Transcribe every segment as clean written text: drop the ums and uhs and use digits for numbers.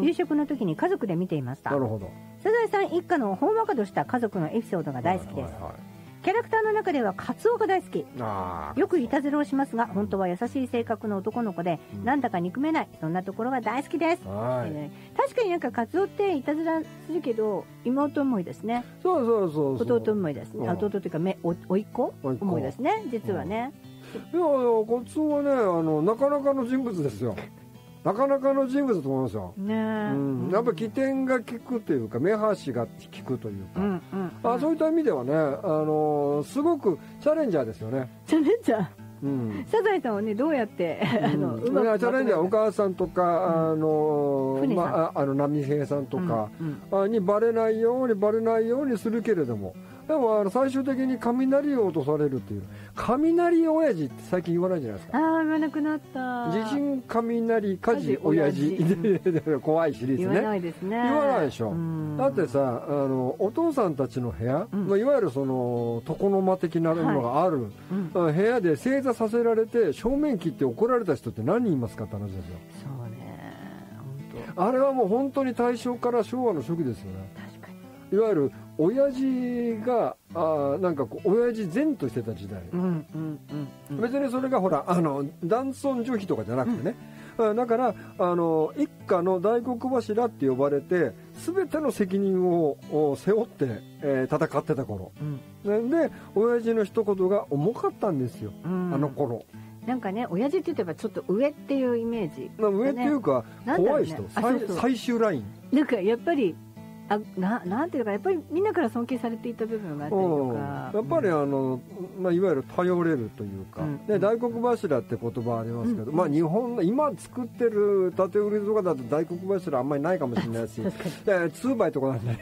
夕食の時に家族で見ていました。 なるほど。 サザエさん一家のほんわかとした家族のエピソードが大好きです。キャラクターの中ではカツオが大好き。よくいたずらをしますが、本当は優しい性格の男の子で、なんだか憎めない、そんなところが大好きです。確かになんかカツオっていたずらするけど、妹思いですね。 そう弟思いですね。弟というかおいっ子思いですね、実はね。 いやカツオはね、なかなかの人物ですよ。なかなかの人物だと思いますよ。やっぱ起点が効くというか、目端が効くというか、そういった意味ではね、すごくチャレンジャーですよね。 チャレンジャー、サザエさんはね、どうやってうまくチャレンジャー、お母さんとか波平さんとかにバレないようにするけれども、でも最終的に雷を落とされるっていう、雷親父って最近言わないじゃないですか。 言わなくなった。 地震雷火事親父怖いシリーズね。 言わないですね。 言わないでしょ。だってさ、お父さんたちの部屋、いわゆるその床の間的なものがある部屋で正座させられて正面切って怒られた人って何人いますかって話ですよ。 そうね、 本当。あれはもう本当に大正から昭和の初期ですよね。 確かに。 いわゆる親父がなんかこう親父善としてた時代、別にそれがほら男尊女卑とかじゃなくてね、だから一家の大黒柱って呼ばれて全ての責任を背負って、戦ってた頃、で親父の一言が重かったんですよ、あの頃。 なんかね、親父って言えばちょっと上っていうイメージ、 上っていうか怖い人、最終ライン。 なんかやっぱりなんていうか、やっぱりみんなから尊敬されていた部分があったりとか、 やっぱりいわゆる頼れるというか、大黒柱って言葉ありますけど、日本の今作ってる建売りとかだと大黒柱あんまりないかもしれないし、2倍とかなんで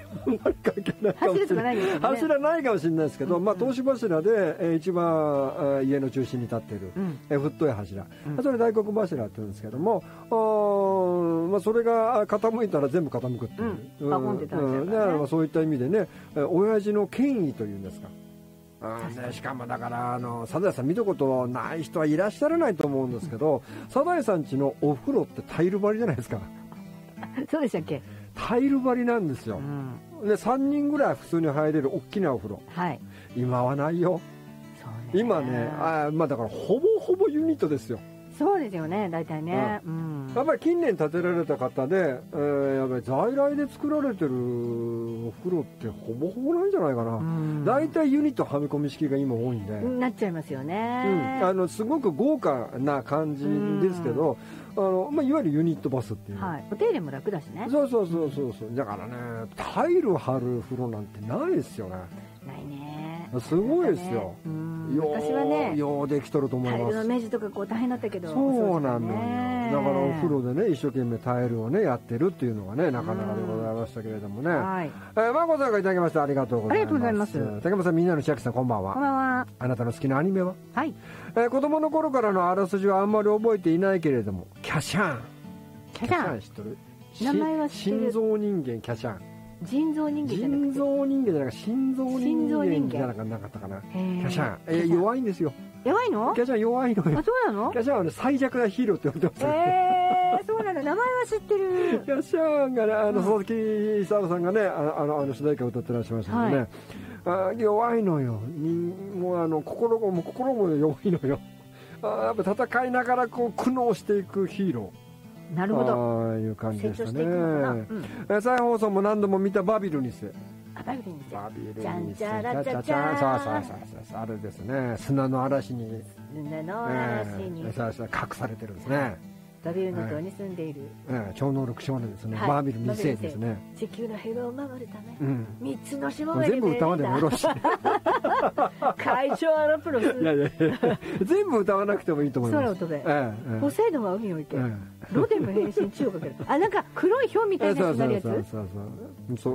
柱ないかもしれないですけど、投資柱で一番家の中心に立ってる太い柱、それ大黒柱って言うんですけども、それが傾いたら全部傾くっていう、そういった意味でね、親父の権威というんですか。しかもだからサザエさん見たことない人はいらっしゃらないと思うんですけど、サザエさん家のお風呂ってタイル張りじゃないですか。 そうでしたっけ。 タイル張りなんですよ、で3人ぐらい普通に入れる大きなお風呂、今はないよ。今ね、だからほぼほぼユニットですよ。 そうですよね、大体ね。 やっぱり近年建てられた方で、やっぱり在来で作られてるお風呂ってほぼほぼないんじゃないかな。大体ユニットはめ込み式が今多いんで。 なっちゃいますよね。 すごく豪華な感じですけど、いわゆるユニットバスっていう。 お手入れも楽だしね。 そう。だからね、タイル張る風呂なんてないですよね。 ないね。 すごいですよ。 昔はね、 ようできとると思います。 タイルの目地とか大変だったけど。 そうなんだよ。だからお風呂でね、一生懸命タイルをねやってるっていうのがね、なかなかでございましたけれどもね。まこさんがいただきました。ありがとうございます。 ありがとうございます。 竹山さん、みんなの千秋さん、こんばんは。 こんばんは。 あなたの好きなアニメは？子供の頃からのあらすじはあんまり覚えていないけれども、キャシャン知ってる？ 名前は知ってる。 心臓人間キャシャン。 人造人間じゃなくて、 人造人間じゃなくて心臓人間じゃなかったかな。キャシャン、弱いんですよ。 弱いの？ キャシャン弱いのよ。 そうなの？ キャシャンはね、最弱なヒーローって言われてます。 そうなの。名前は知ってる。 キャシャンがね、佐々木功さんがね、主題歌を歌ってらっしゃいましたけどね、弱いのよ。もう心も弱いのよ。やっぱ戦いながらこう苦悩していくヒーロー。 なるほど。 ああいう感じでしたね。再放送も何度も見たバビルにせ。 バビルにせ。 バビルにせ。 じゃんじゃらじゃじゃそうあれですね。砂の嵐に。 砂の嵐に。 隠されてるんですね。 バビルの塔に住んでいる。 超能力少年ですね。バビル2世ですね。 地球の平和を守るため。3つの島が全部歌わでもよろしい。 会長アラプロス。 全部歌わなくてもいいと思います。 空を飛べ。ポセイドンは海を行け。ロデム変身地をかける。なんか黒い氷みたいなやつになるやつ？ そう。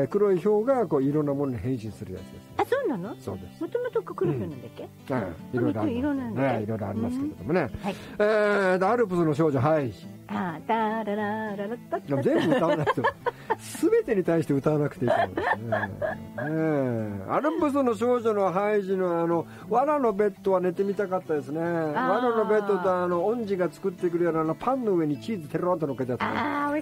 黒い氷がこういろんなものに変身するやつです。 そうなの？ そうです。 もともと黒い氷なんだっけ？ いろいろありますけれどもね。アルプスの少女ハイジ。全部歌わなくても全てに対して歌わなくていいと思うんですね。アルプスの少女のハイジの藁のベッドは寝てみたかったですね。藁のベッドと恩師が作ってくれるパンの上にチーズテロッと乗っけたやつ。